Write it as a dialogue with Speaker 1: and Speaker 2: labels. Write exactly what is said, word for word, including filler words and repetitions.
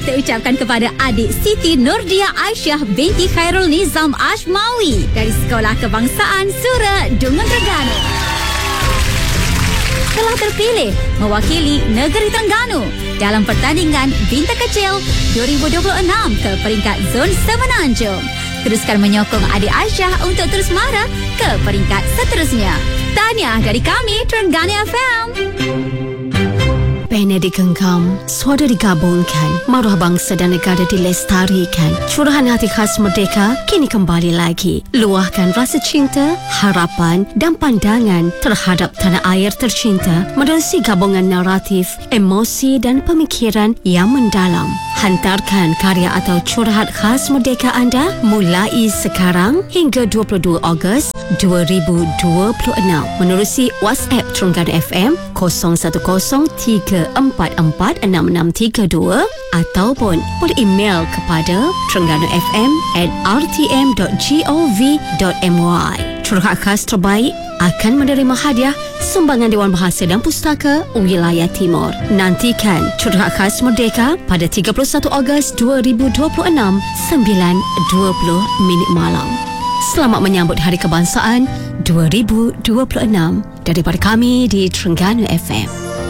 Speaker 1: kita ucapkan kepada adik Siti Nurdia Aisyah binti Khairul Nizam Ashmawi dari Sekolah Kebangsaan Sura Dungun Terengganu. Telah terpilih mewakili negeri Terengganu dalam pertandingan Bintang Kecil dua ribu dua puluh enam ke peringkat Zon Semenanjung. Teruskan menyokong adik Aisyah untuk terus mara ke peringkat seterusnya. Tahniah dari kami, Terengganu F M.
Speaker 2: Pena digenggam, suara digabungkan, maruah bangsa dan negara dilestarikan. Curahan hati khas merdeka kini kembali lagi. Luahkan rasa cinta, harapan dan pandangan terhadap tanah air tercinta menerusi gabungan naratif, emosi dan pemikiran yang mendalam. Hantarkan karya atau curahan khas merdeka anda mulai sekarang hingga dua puluh dua Ogos dua ribu dua puluh enam menerusi WhatsApp Terengganu F M kosong satu kosong tiga empat empat enam enam tiga dua ataupun boleh email kepada terengganu.fm at r t m dot gov dot my. Curahan khas terbaik akan menerima hadiah sumbangan Dewan Bahasa dan Pustaka Wilayah Timur. Nantikan curahan khas merdeka pada tiga puluh satu Ogos dua ribu dua puluh enam sembilan dua puluh minit malam. Selamat menyambut Hari Kebangsaan dua ribu dua puluh enam daripada kami di Terengganu F M.